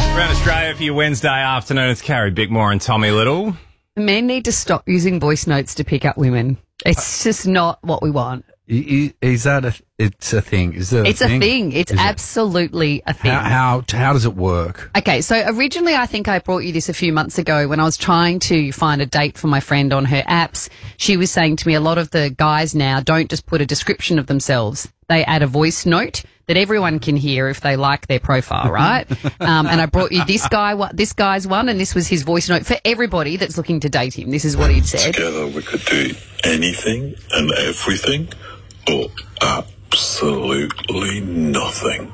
Around Australia for your Wednesday afternoon, it's Carrie Bickmore and Tommy Little. Men need to stop using voice notes to pick up women. It's just not what we want. Is that it's a thing? Is that It's a thing. It's absolutely a thing. How does it work? Okay, so originally I think I brought you this a few months ago when I was trying to find a date for my friend on her apps. She was saying to me a lot of the guys now don't just put a description of themselves. They add a voice note that everyone can hear if they like their profile, right? And I brought you this guy's one, and this was his voice note for everybody that's looking to date him. This is what he'd said. Together we could do anything and everything, or absolutely nothing.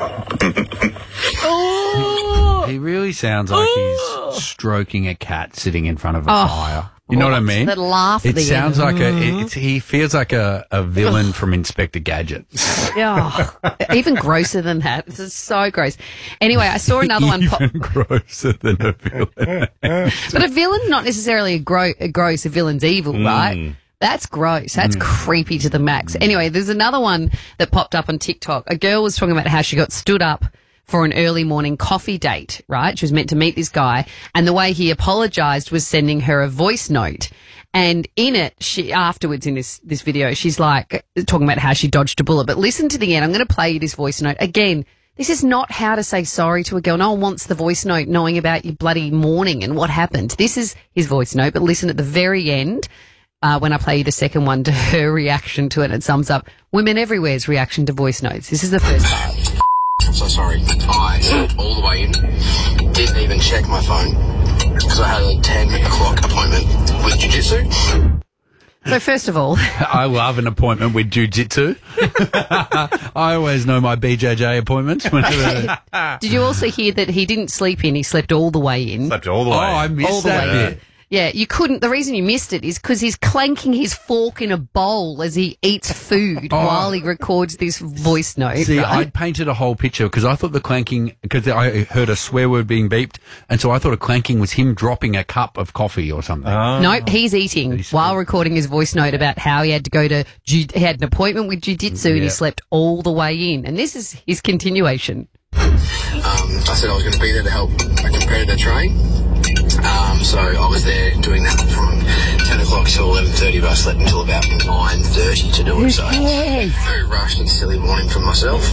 He really sounds like he's stroking a cat sitting in front of a fire. You know what I mean? That laugh at It the sounds end. like he feels like a villain from Inspector Gadget. Yeah, even grosser than that. This is so gross. Anyway, I saw another one pop. Even grosser than a villain. But a villain's not necessarily gross. A villain's evil, right? That's gross. That's creepy to the max. Anyway, there's another one that popped up on TikTok. A girl was talking about how she got stood up for an early morning coffee date, right? She was meant to meet this guy, and the way he apologized was sending her a voice note. And in it, she afterwards in this video, she's like talking about how she dodged a bullet. But listen to the end. I'm going to play you this voice note again. This is not how to say sorry to a girl. No one wants the voice note knowing about your bloody morning and what happened. This is his voice note, but listen at the very end. When I play you the second one, to her reaction to it, and it sums up women everywhere's reaction to voice notes. This is the first part. I'm so sorry. I slept all the way in. Didn't even check my phone because I had a 10 o'clock appointment with jiu-jitsu. So first of all, I love an appointment with jiu-jitsu. I always know my BJJ appointments. did you also hear that he didn't sleep in? He slept all the way in. Slept all the way. Oh, I All missed the that way. bit. Yeah, you couldn't. The reason you missed it is because he's clanking his fork in a bowl as he eats food while he records this voice note. See, right? I painted a whole picture because I thought the clanking, because I heard a swear word being beeped, and so I thought a clanking was him dropping a cup of coffee or something. Nope, he's eating while recording his voice note about how he had to go to, he had an appointment with jiu-jitsu and he slept all the way in. And this is his continuation. I said I was going to be there to help a competitor train. So I was there doing that from 10 o'clock till 11:30, but I slept until about 9:30 to do it. So very rushed and silly morning for myself.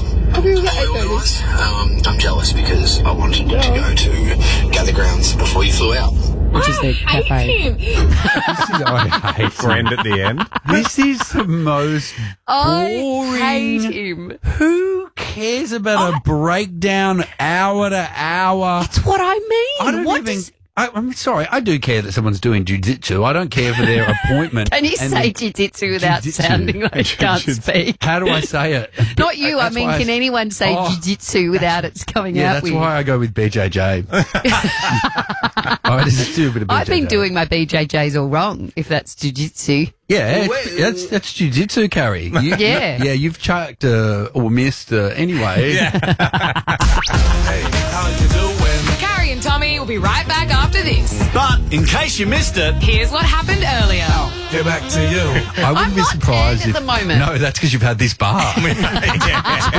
I'm jealous because I wanted to go to Gather Grounds before you flew out. Which is the cafe. I hate Friend at the end. This is the most boring. I hate him. Who cares about a breakdown hour to hour? That's what I mean. I don't What even. does- I'm sorry. I do care that someone's doing jiu-jitsu. I don't care for their appointment. Can you and say the- jiu-jitsu without Jiu-jitsu. sounding like you can't speak? How do I say it? Not you. I That's mean, why can anyone say jiu-jitsu without it coming Yeah, out that's with? why I go with BJJ. I just do a bit of BJJ. I've been doing my BJJs all wrong, if that's jiu-jitsu. Yeah, that's jiu-jitsu, Carrie. Yeah. Yeah, you've chucked or missed anyway. Carrie and Tommy will be right back after this. But in case you missed it, Here's what happened earlier. Get back to you. I wouldn't I'm be not surprised tanned if at the moment. No, that's because you've had this bar.